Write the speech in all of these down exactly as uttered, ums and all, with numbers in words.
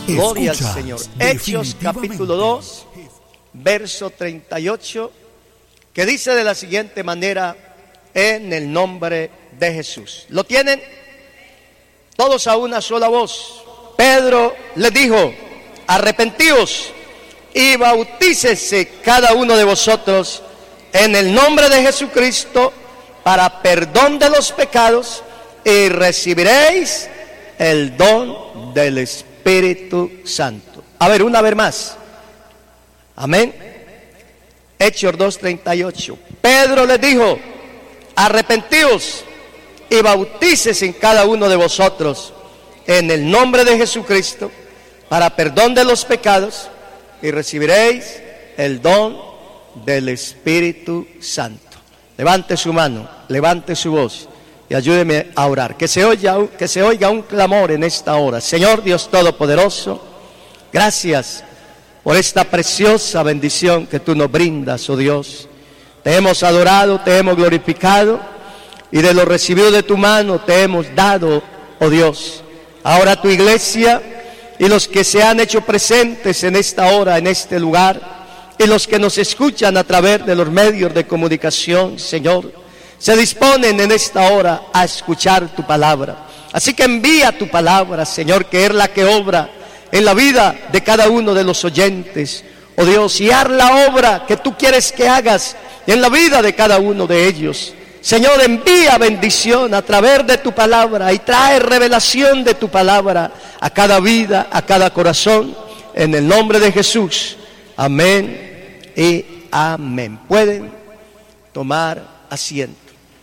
Gloria al Señor. Hechos capítulo dos, verso treinta y ocho, que dice de la siguiente manera: en el nombre de Jesús. ¿Lo tienen? Todos a una sola voz. Pedro les dijo: arrepentíos y bautícese cada uno de vosotros en el nombre de Jesucristo para perdón de los pecados, y recibiréis el don del Espíritu Santo. A ver, una vez más. Amén. Hechos dos treinta y ocho. Pedro les dijo: arrepentíos y bautícese en cada uno de vosotros en el nombre de Jesucristo para perdón de los pecados, y recibiréis el don del Espíritu Santo. Levante su mano, levante su voz y ayúdeme a orar. Que se oiga, que se oiga un clamor en esta hora. Señor Dios Todopoderoso, gracias por esta preciosa bendición que tú nos brindas, oh Dios. Te hemos adorado, te hemos glorificado, y de lo recibido de tu mano te hemos dado, oh Dios. Ahora tu iglesia y los que se han hecho presentes en esta hora, en este lugar, y los que nos escuchan a través de los medios de comunicación, Señor, se disponen en esta hora a escuchar tu palabra. Así que envía tu palabra, Señor, que es la que obra en la vida de cada uno de los oyentes, oh Dios, y haz la obra que tú quieres que hagas en la vida de cada uno de ellos. Señor, envía bendición a través de tu palabra y trae revelación de tu palabra a cada vida, a cada corazón, en el nombre de Jesús. Amén y amén. Pueden tomar asiento.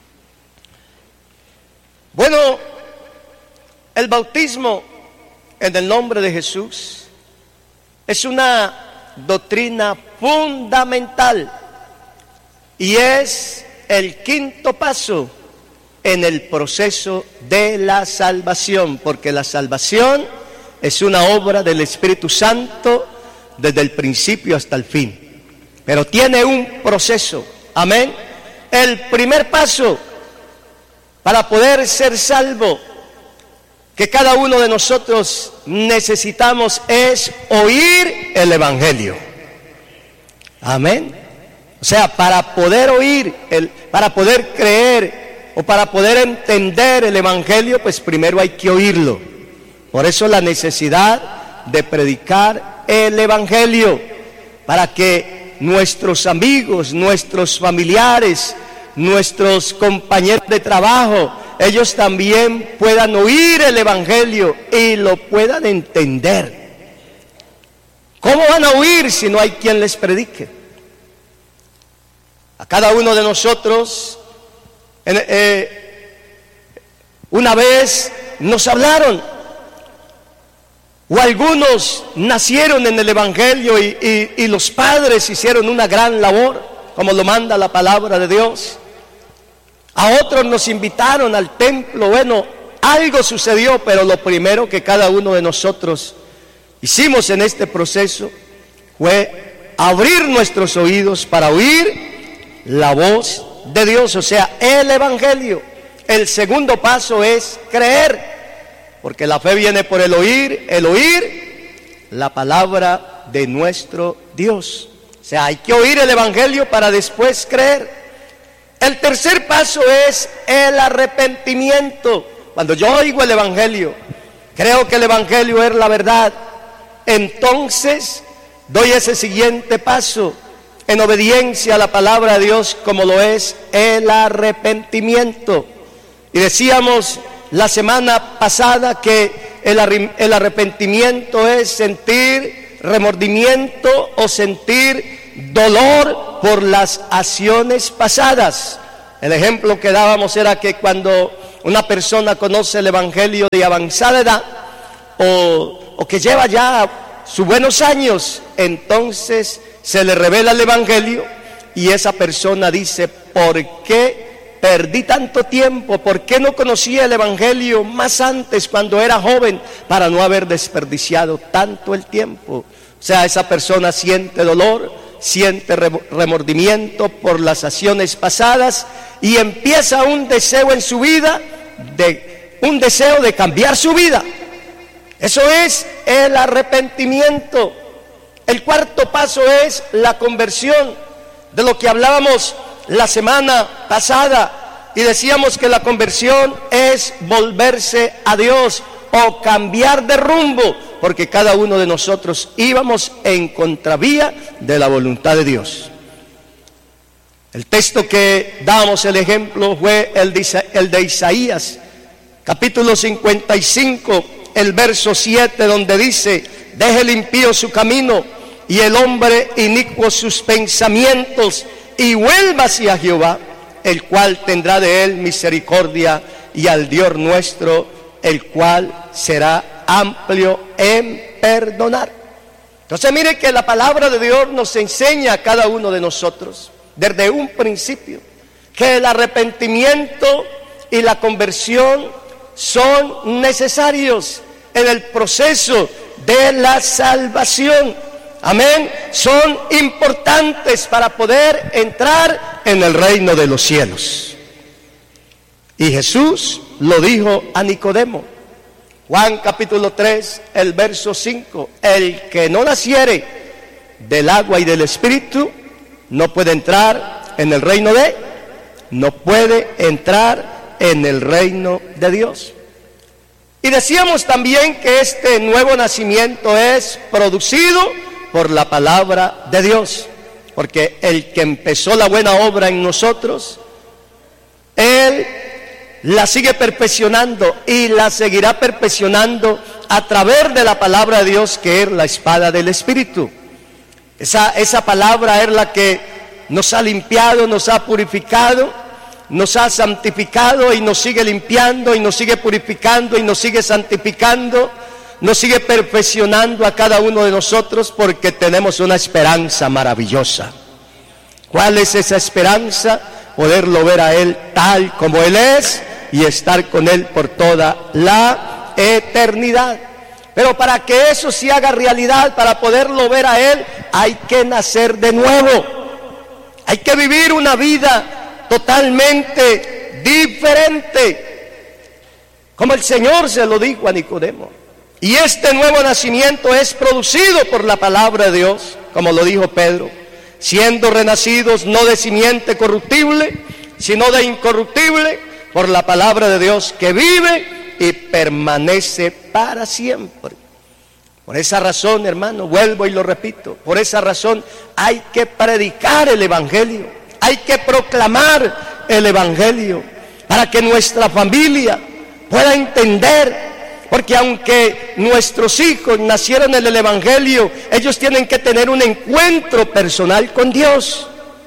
Bueno, el bautismo en el nombre de Jesús es una doctrina fundamental y es el quinto paso en el proceso de la salvación, porque la salvación es una obra del Espíritu Santo desde el principio hasta el fin, pero tiene un proceso. Amén. El primer paso para poder ser salvo que cada uno de nosotros necesitamos es oír el Evangelio. Amén. O sea, para poder oír, el, para poder creer o para poder entender el Evangelio, pues primero hay que oírlo. Por eso la necesidad de predicar el Evangelio, para que nuestros amigos, nuestros familiares, nuestros compañeros de trabajo, ellos también puedan oír el Evangelio y lo puedan entender. ¿Cómo van a oír si no hay quien les predique? A cada uno de nosotros, eh, una vez nos hablaron, o algunos nacieron en el Evangelio y, y, y los padres hicieron una gran labor, como lo manda la palabra de Dios. A otros nos invitaron al templo. Bueno, algo sucedió, pero lo primero que cada uno de nosotros hicimos en este proceso fue abrir nuestros oídos para oír la voz de Dios, o sea, el Evangelio. El segundo paso es creer, porque la fe viene por el oír, el oír la palabra de nuestro Dios. O sea, hay que oír el Evangelio para después creer. El tercer paso es el arrepentimiento. Cuando yo oigo el Evangelio, creo que el Evangelio es la verdad, entonces doy ese siguiente paso en obediencia a la palabra de Dios, como lo es el arrepentimiento. Y decíamos la semana pasada que el, el arrepentimiento es sentir remordimiento o sentir dolor por las acciones pasadas. El ejemplo que dábamos era que cuando una persona conoce el Evangelio de avanzada edad o, o que lleva ya sus buenos años, entonces se le revela el Evangelio y esa persona dice: ¿por qué perdí tanto tiempo? ¿Por qué no conocía el Evangelio más antes, cuando era joven, para no haber desperdiciado tanto el tiempo? O sea, esa persona siente dolor, siente remordimiento por las acciones pasadas y empieza un deseo en su vida, de, un deseo de cambiar su vida. Eso es el arrepentimiento. El cuarto paso es la conversión, de lo que hablábamos la semana pasada, y decíamos que la conversión es volverse a Dios o cambiar de rumbo, porque cada uno de nosotros íbamos en contravía de la voluntad de Dios. El texto que damos el ejemplo fue el de, el de Isaías, capítulo cincuenta y cinco, el verso siete, donde dice: deje el impío su camino y el hombre inicuo sus pensamientos, y vuelva hacia Jehová, el cual tendrá de él misericordia, y al Dios nuestro, el cual será amplio en perdonar. Entonces mire que la palabra de Dios nos enseña a cada uno de nosotros, desde un principio, que el arrepentimiento y la conversión son necesarios en el proceso de la salvación. Amén. Son importantes para poder entrar en el reino de los cielos. Y Jesús lo dijo a Nicodemo. Juan capítulo tres, el verso cinco. El que no naciere del agua y del Espíritu no puede entrar en el reino de, no puede entrar en el reino de Dios. Y decíamos también que este nuevo nacimiento es producido por la palabra de Dios, porque el que empezó la buena obra en nosotros, Él la sigue perfeccionando y la seguirá perfeccionando a través de la palabra de Dios, que es la espada del Espíritu. Esa, esa palabra es la que nos ha limpiado, nos ha purificado, nos ha santificado y nos sigue limpiando y nos sigue purificando y nos sigue santificando, nos sigue perfeccionando a cada uno de nosotros, porque tenemos una esperanza maravillosa. ¿Cuál es esa esperanza? Poderlo ver a Él tal como Él es y estar con Él por toda la eternidad. Pero para que eso se haga realidad, para poderlo ver a Él, hay que nacer de nuevo. Hay que vivir una vida totalmente diferente, como el Señor se lo dijo a Nicodemo. Y este nuevo nacimiento es producido por la palabra de Dios, como lo dijo Pedro, siendo renacidos no de simiente corruptible, sino de incorruptible, por la palabra de Dios que vive y permanece para siempre. Por esa razón, hermano, vuelvo y lo repito, por esa razón hay que predicar el Evangelio, hay que proclamar el Evangelio, para que nuestra familia pueda entender. Porque aunque nuestros hijos nacieron en el Evangelio, ellos tienen que tener un encuentro personal con Dios.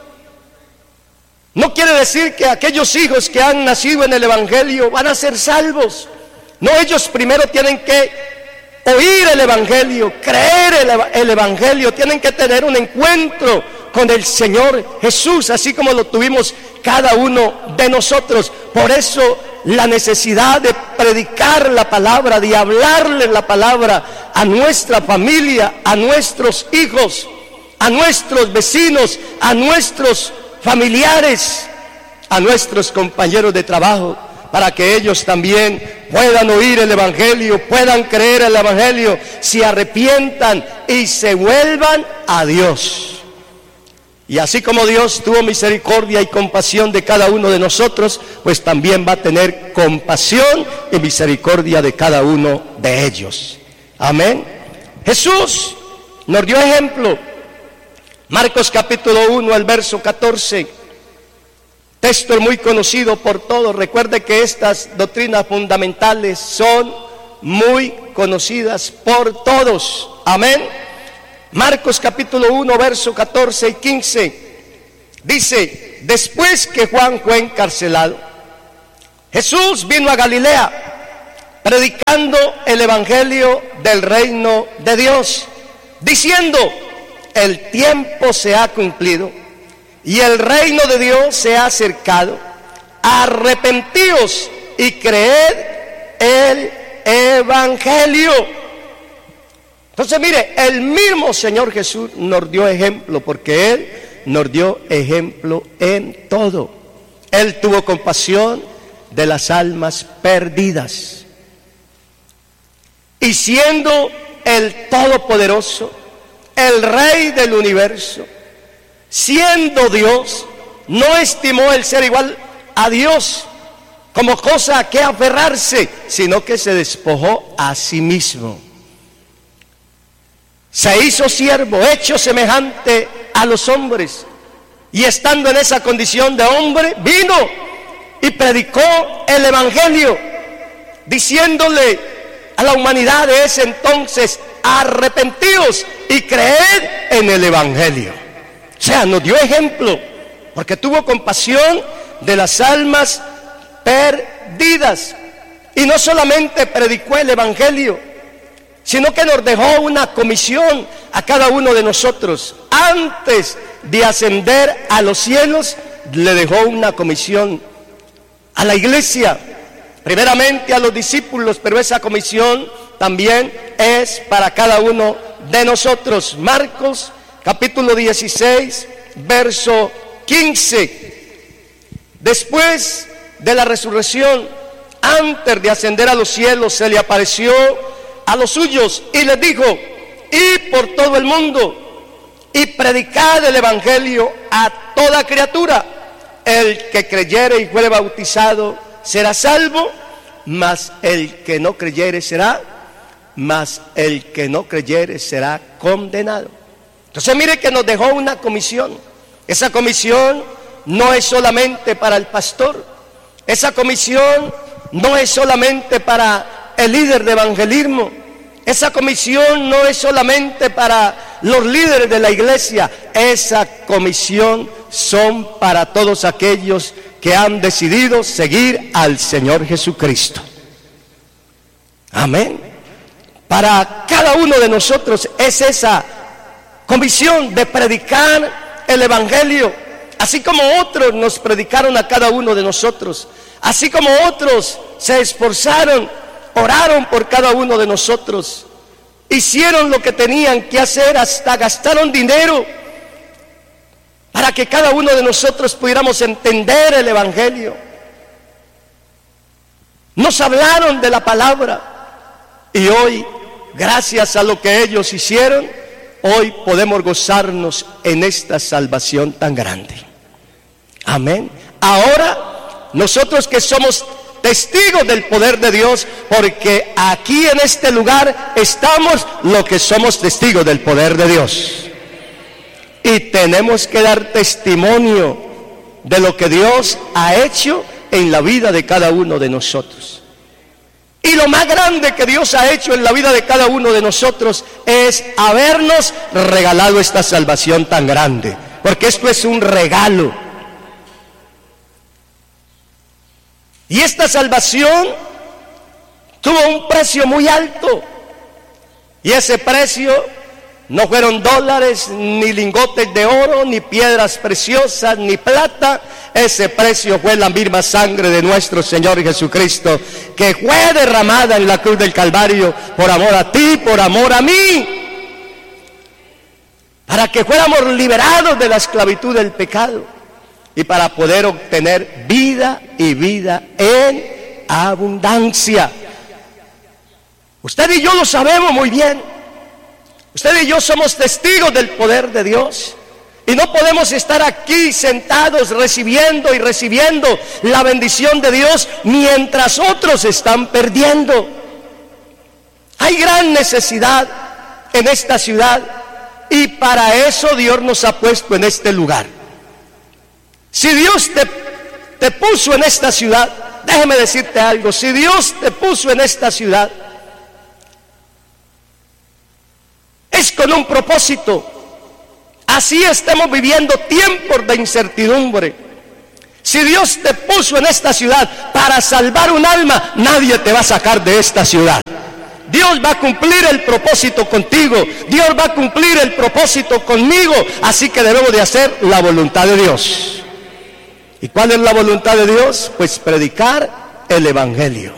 No quiere decir que aquellos hijos que han nacido en el Evangelio van a ser salvos. No, ellos primero tienen que oír el Evangelio, creer el, el Evangelio, tienen que tener un encuentro con el Señor Jesús, así como lo tuvimos cada uno de nosotros. Por eso la necesidad de predicar la palabra, de hablarle la palabra a nuestra familia, a nuestros hijos, a nuestros vecinos, a nuestros familiares, a nuestros compañeros de trabajo, para que ellos también puedan oír el Evangelio, puedan creer el Evangelio, se arrepientan y se vuelvan a Dios. Y así como Dios tuvo misericordia y compasión de cada uno de nosotros, pues también va a tener compasión y misericordia de cada uno de ellos. Amén. Jesús nos dio ejemplo. Marcos capítulo uno, el verso catorce. Texto muy conocido por todos. Recuerde que estas doctrinas fundamentales son muy conocidas por todos. Amén. Marcos capítulo uno, verso catorce y quince, dice: después que Juan fue encarcelado, Jesús vino a Galilea, predicando el evangelio del reino de Dios, diciendo: el tiempo se ha cumplido y el reino de Dios se ha acercado. Arrepentíos y creed el evangelio. Entonces mire, el mismo Señor Jesús nos dio ejemplo, porque Él nos dio ejemplo en todo. Él tuvo compasión de las almas perdidas. y siendo el Todopoderoso, el Rey del universo, siendo Dios, no estimó el ser igual a Dios como cosa a que aferrarse, sino que se despojó a sí mismo. Se hizo siervo, hecho semejante a los hombres, y estando en esa condición de hombre, vino y predicó el evangelio, diciéndole a la humanidad de ese entonces: arrepentíos y creed en el evangelio. O sea, nos dio ejemplo, porque tuvo compasión de las almas perdidas. Y no solamente predicó el evangelio, sino que nos dejó una comisión a cada uno de nosotros. Antes de ascender a los cielos, le dejó una comisión a la iglesia, primeramente a los discípulos, pero esa comisión también es para cada uno de nosotros. Marcos capítulo dieciséis, verso quince. Después de la resurrección, antes de ascender a los cielos, se le apareció a los suyos y les dijo: id por todo el mundo y predicad el evangelio a toda criatura. El que creyere y fuere bautizado será salvo, mas el que no creyere será, mas el que no creyere será condenado. Entonces mire que nos dejó una comisión. Esa comisión no es solamente para el pastor, esa comisión no es solamente para el líder de evangelismo, esa comisión no es solamente para los líderes de la iglesia, esa comisión son para todos aquellos que han decidido seguir al Señor Jesucristo. Amén. Para cada uno de nosotros es esa comisión de predicar el evangelio, así como otros nos predicaron a cada uno de nosotros, así como otros se esforzaron, oraron por cada uno de nosotros, hicieron lo que tenían que hacer, hasta gastaron dinero para que cada uno de nosotros pudiéramos entender el evangelio. Nos hablaron de la palabra y hoy, gracias a lo que ellos hicieron, hoy podemos gozarnos en esta salvación tan grande. Amén. Ahora, nosotros que somos testigos del poder de Dios, porque aquí en este lugar estamos los que somos testigos del poder de Dios. Y tenemos que dar testimonio de lo que Dios ha hecho en la vida de cada uno de nosotros. Y lo más grande que Dios ha hecho en la vida de cada uno de nosotros es habernos regalado esta salvación tan grande, porque esto es un regalo. Y esta salvación tuvo un precio muy alto, y ese precio no fueron dólares, ni lingotes de oro, ni piedras preciosas, ni plata. Ese precio fue la misma sangre de nuestro Señor Jesucristo, que fue derramada en la cruz del Calvario por amor a ti, por amor a mí, para que fuéramos liberados de la esclavitud del pecado y para poder obtener vida y vida en abundancia. Usted y yo lo sabemos muy bien. Usted y yo somos testigos del poder de Dios. Y no podemos estar aquí sentados recibiendo y recibiendo la bendición de Dios mientras otros están perdiendo. Hay gran necesidad en esta ciudad y para eso Dios nos ha puesto en este lugar. Si Dios te, te puso en esta ciudad, déjeme decirte algo, si Dios te puso en esta ciudad, es con un propósito. Así estamos viviendo tiempos de incertidumbre. Si Dios te puso en esta ciudad para salvar un alma, nadie te va a sacar de esta ciudad. Dios va a cumplir el propósito contigo, Dios va a cumplir el propósito conmigo, así que debemos de hacer la voluntad de Dios. ¿Y cuál es la voluntad de Dios? Pues predicar el evangelio.